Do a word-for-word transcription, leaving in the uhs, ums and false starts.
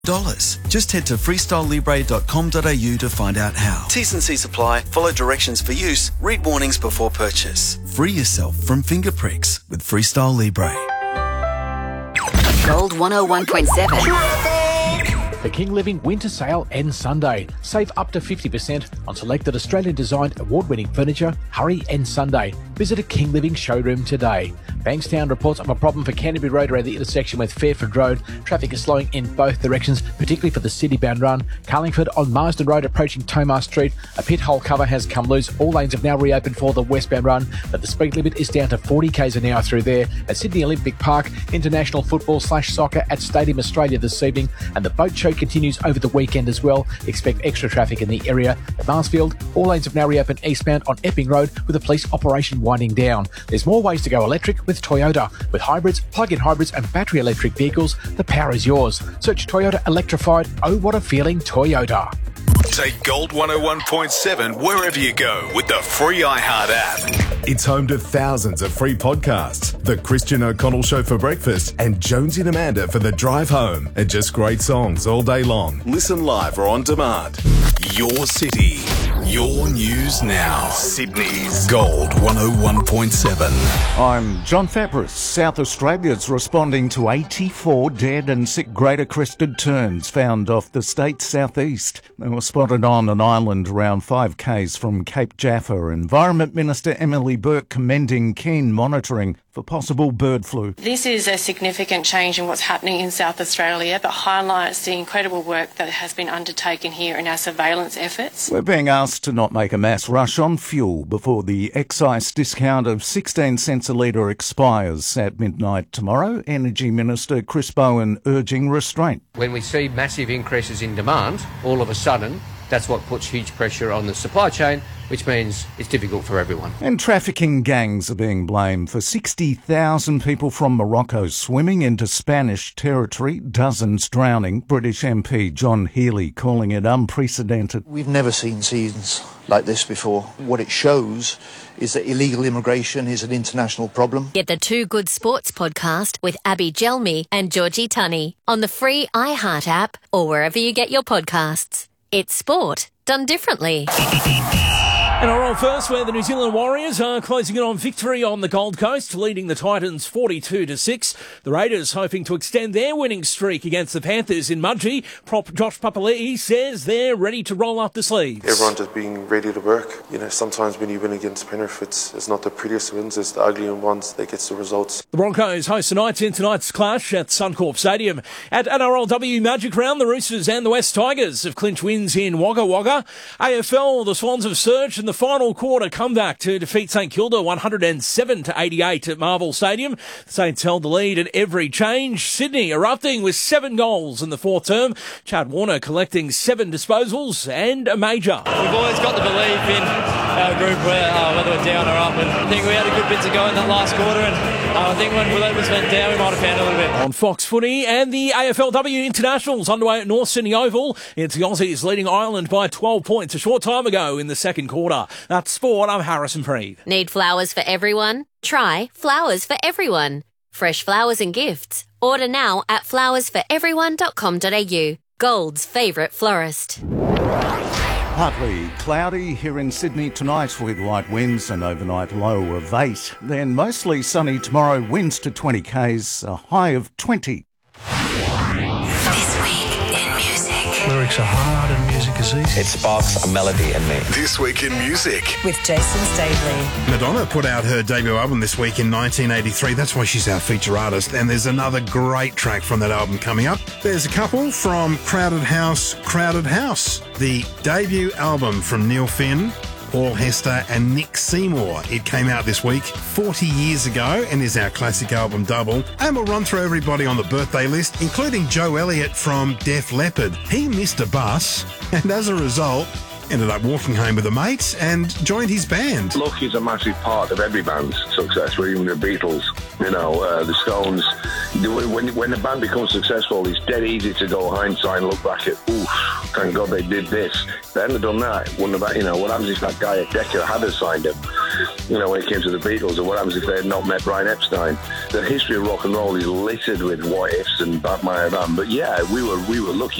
dollars. Just head to freestyle libre dot com dot a u to find out how. T's and C's apply. Follow directions for use. Read warnings before purchase. Free yourself from finger pricks with Freestyle Libre. Gold one oh one point seven. The King Living Winter Sale ends Sunday. Save up to fifty percent on selected Australian-designed award-winning furniture. Hurry, ends Sunday. Visit a King Living showroom today. Bankstown reports of a problem for Canterbury Road around the intersection with Fairford Road. Traffic is slowing in both directions, particularly for the city-bound run. Carlingford on Marsden Road approaching Tomar Street. A pit hole cover has come loose. All lanes have now reopened for the westbound run, but the speed limit is down to forty kays an hour through there. At Sydney Olympic Park, international football slash soccer at Stadium Australia this evening, and the boat show continues over the weekend as well. Expect extra traffic in the area. At Marsfield, all lanes have now reopened eastbound on Epping Road with the police operation winding down. There's more ways to go electric with Toyota. With hybrids, plug-in hybrids and battery electric vehicles, the power is yours. Search Toyota Electrified. Oh, what a feeling, Toyota. Take Gold one oh one point seven wherever you go with the free iHeart app. It's home to thousands of free podcasts. The Christian O'Connell Show for breakfast and Jonesy and Amanda for the drive home. And just great songs all day long. Listen live or on demand. Your city, your news now. Sydney's Gold one oh one point seven. I'm John Fabris. South Australia's responding to eighty-four dead and sick greater crested terns found off the state's southeast. They were spotted on an island around five kays from Cape Jaffa. Environment Minister Emily Burke commending keen monitoring for possible bird flu. This is a significant change in what's happening in South Australia, but highlights the incredible work that has been undertaken here in our surveillance efforts. We're being asked to not make a mass rush on fuel before the excise discount of sixteen cents a litre expires at midnight tomorrow. Energy Minister Chris Bowen urging restraint. When we see massive increases in demand, all of a sudden, that's what puts huge pressure on the supply chain, which means it's difficult for everyone. And trafficking gangs are being blamed for sixty thousand people from Morocco swimming into Spanish territory, dozens drowning. British M P John Healey calling it unprecedented. We've never seen scenes like this before. What it shows is that illegal immigration is an international problem. Get the Two Good Sports podcast with Abby Gelmi and Georgie Tunney on the free iHeart app or wherever you get your podcasts. It's sport done differently. And our roll first, where the New Zealand Warriors are closing in on victory on the Gold Coast, leading the Titans forty-two to six. The Raiders hoping to extend their winning streak against the Panthers in Mudgee. Prop Josh Papali'i says they're ready to roll up the sleeves. Everyone just being ready to work. You know, sometimes when you win against Penrith, it's, it's not the prettiest wins, it's the ugly ones that gets the results. The Broncos host tonight in tonight's clash at Suncorp Stadium. At N R L W Magic Round, the Roosters and the West Tigers have clinched wins in Wagga Wagga. A F L, the Swans have surged in the final quarter comeback to defeat St Kilda one hundred seven to eighty-eight at Marvel Stadium. The Saints held the lead at every change. Sydney erupting with seven goals in the fourth term. Chad Warner collecting seven disposals and a major. We've always got the belief in our group, where, uh, whether we're down or up, and I think we had a good bit to go in that last quarter, and uh, I think when we was went down, we might have found a little bit. On Fox Footy, and the A F L W Internationals underway at North Sydney Oval. It's the Aussies leading Ireland by twelve points a short time ago in the second quarter. That's sport. I'm Harrison Preeve. Need flowers for everyone? Try Flowers for Everyone. Fresh flowers and gifts. Order now at flowers for everyone dot com dot a u. Gold's favourite florist. Partly cloudy here in Sydney tonight with light winds, an overnight low of eight. Then mostly sunny tomorrow, winds to twenty kays, a high of twenty. This week in music. Lyrics are hard and music is easy. It sparks a melody in me. This week in music. With Jason Stavely. Madonna put out her debut album this week in nineteen eighty-three. That's why she's our feature artist. And there's another great track from that album coming up. There's a couple from Crowded House, Crowded House. The debut album from Neil Finn, Paul Hester and Nick Seymour. It came out this week forty years ago and is our classic album double. And we'll run through everybody on the birthday list, including Joe Elliott from Def Leppard. He missed a bus and as a result, ended up walking home with a mate and joined his band. Luck is a massive part of every band's success, even the Beatles, you know, uh, the Stones. When, when the band becomes successful, it's dead easy to go hindsight and look back at, oof, thank God they did this. If they hadn't done that, wouldn't have, you know, what happens if that guy at Decca had signed him? You know, when it came to the Beatles, or what happens if they had not met Brian Epstein? The history of rock and roll is littered with what ifs and that might have happened. But yeah, we were we were lucky.